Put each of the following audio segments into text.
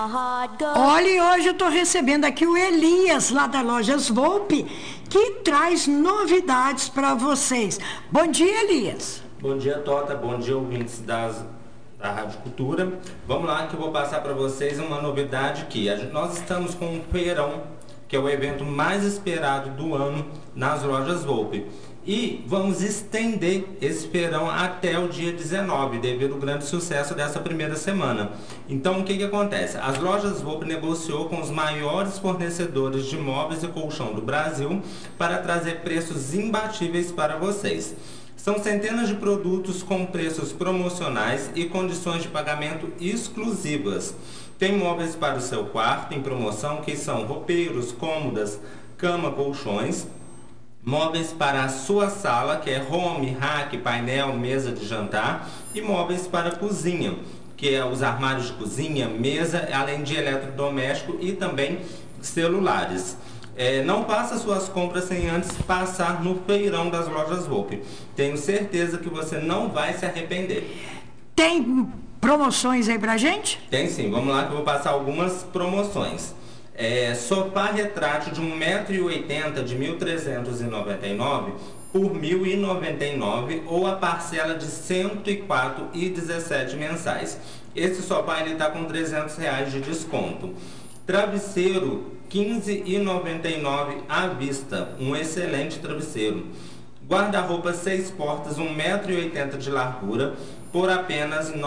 Olha, e hoje eu estou recebendo aqui o Elias, lá da Lojas Volpe, que traz novidades para vocês. Bom dia, Elias. Bom dia, Tota. Bom dia, ouvintes da Rádio Cultura. Vamos lá que eu vou passar para vocês uma novidade aqui. Nós estamos com o Feirão, que é o evento mais esperado do ano nas Lojas Volpe. E vamos estender esse feirão até o dia 19, devido ao grande sucesso dessa primeira semana. Então, o que acontece? As Lojas Volpe negociou com os maiores fornecedores de móveis e colchão do Brasil para trazer preços imbatíveis para vocês. São centenas de produtos com preços promocionais e condições de pagamento exclusivas. Tem móveis para o seu quarto em promoção, que são roupeiros, cômodas, cama, colchões. Móveis para a sua sala, que é home, rack, painel, mesa de jantar. E móveis para a cozinha, que é os armários de cozinha, mesa, além de eletrodoméstico e também celulares. Não faça suas compras sem antes passar no feirão das Lojas Volpe. Tenho certeza que você não vai se arrepender. Tem promoções aí pra gente? Tem sim, vamos lá que eu vou passar algumas promoções. Sofá retrátil de 1,80 m de R$ 1.399 por R$ 1.099 ou a parcela de R$ 104,17 mensais. Esse sofá está com R$ 300 de desconto. Travesseiro R$ 15,99 à vista, um excelente travesseiro. Guarda-roupa 6 portas, 1,80 m de largura, por apenas R$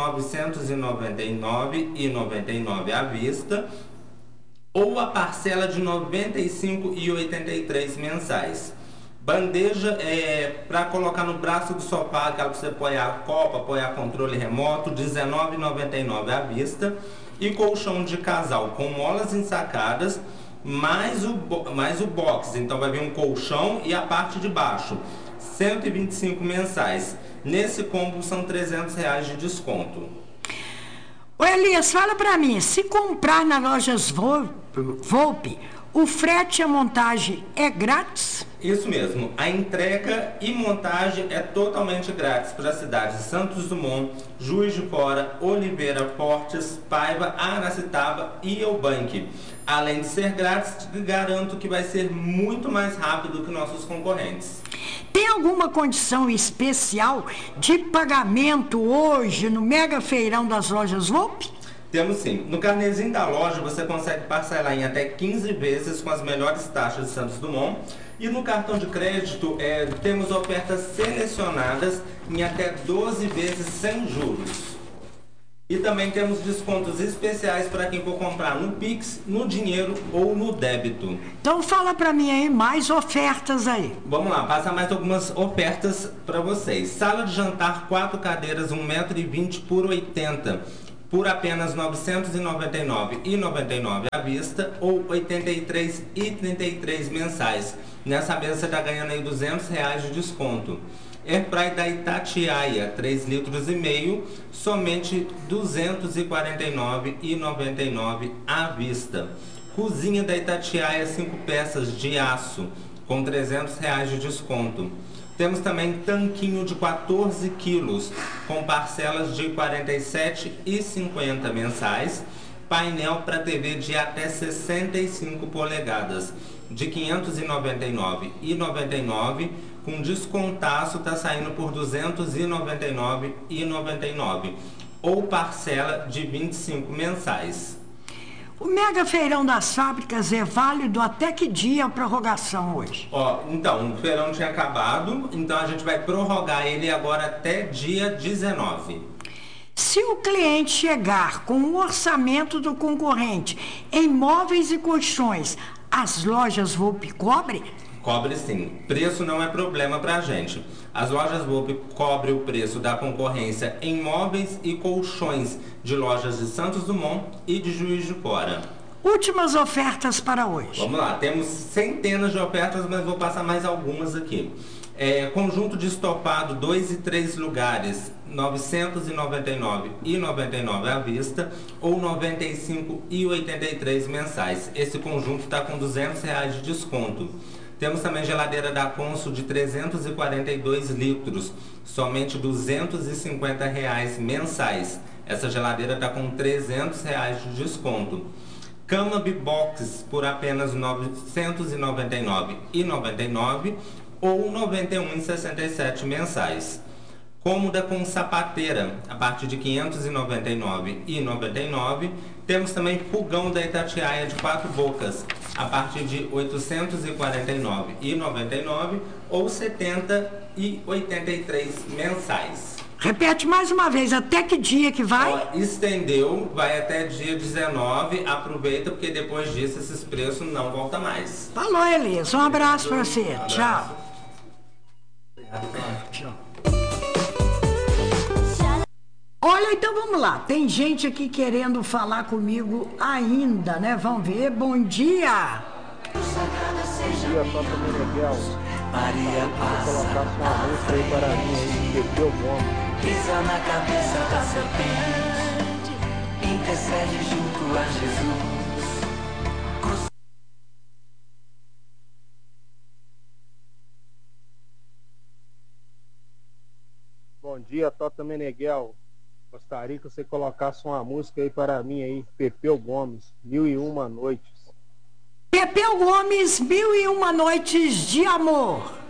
999,99 à vista, ou a parcela de R$ 95,83 mensais. Bandeja para colocar no braço do sofá, aquela que você apoiar a copa, apoiar controle remoto, R$ 19,99 à vista. E colchão de casal com molas ensacadas, mais o box. Então vai vir um colchão e a parte de baixo, R$ 125 mensais. Nesse combo são R$ 300 de desconto. Ô Elias, fala pra mim, se comprar na Lojas Volpe, o frete e a montagem é grátis? Isso mesmo, a entrega e montagem é totalmente grátis para as cidades de Santos Dumont, Juiz de Fora, Oliveira, Fortes, Paiva, Aracitaba e Eubank. Além de ser grátis, garanto que vai ser muito mais rápido que nossos concorrentes. Tem alguma condição especial de pagamento hoje no mega feirão das Lojas Volpe? Temos sim. No carnezinho da loja você consegue parcelar em até 15 vezes com as melhores taxas de Santos Dumont. E no cartão de crédito temos ofertas selecionadas em até 12 vezes sem juros. E também temos descontos especiais para quem for comprar no Pix, no dinheiro ou no débito. Então fala para mim aí mais ofertas aí. Vamos lá, passar mais algumas ofertas para vocês. Sala de jantar 4 cadeiras 1,20 m por 80 m. Por apenas R$ 999,99 à vista ou R$ 83,33 mensais. Nessa mesa você está ganhando aí R$ 200 de desconto. Airfry da Itatiaia, 3,5 litros, somente R$ 249,99 à vista. Cozinha da Itatiaia, 5 peças de aço, com R$ 300 de desconto. Temos também tanquinho de 14 quilos, com parcelas de R$ 47,50 mensais. Painel para TV de até 65 polegadas, de R$ 599,99, com descontaço está saindo por R$ 299,99, ou parcela de 25 mensais. O mega feirão das fábricas é válido até que dia a prorrogação hoje? Então, o feirão tinha acabado, então a gente vai prorrogar ele agora até dia 19. Se o cliente chegar com o orçamento do concorrente em móveis e colchões, as Lojas Volpe cobre? Cobre sim. Preço não é problema para a gente. As Lojas Volpe cobrem o preço da concorrência em móveis e colchões de lojas de Santos Dumont e de Juiz de Fora. Últimas ofertas para hoje. Vamos lá, temos centenas de ofertas, mas vou passar mais algumas aqui. Conjunto de estofado 2 e 3 lugares, R$ 999,99 à vista ou R$ 95,83 mensais. Esse conjunto está com R$ 200 de desconto. Temos também geladeira da Consul de 342 litros, somente R$ 250 mensais. Essa geladeira está com R$300 de desconto. Cama Box por apenas R$ 999,99 ou R$ 91,67 mensais. Cômoda com sapateira a partir de R$ 599,99. Temos também fogão da Itatiaia de 4 bocas a partir de R$ 849,99 ou R$ 70,83 mensais. Repete mais uma vez, até que dia que vai? Ó, estendeu, vai até dia 19. Aproveita, porque depois disso esses preços não voltam mais. Falou, Elias. Um abraço para você. Tchau. Tchau. Olha, então vamos lá. Tem gente aqui querendo falar comigo ainda, né? Vamos ver. Bom dia. Bom dia, Papa Meneghel. Maria passa. Colocasse uma música aí para mim aí, Pepeu Gomes. Pisa na cabeça da serpente, intercede junto a Jesus. Bom dia, Tota Meneghel. Gostaria que você colocasse uma música aí para mim aí, Pepeu Gomes, 1001 Noites. Pepeu Gomes, 1001 Noites de Amor.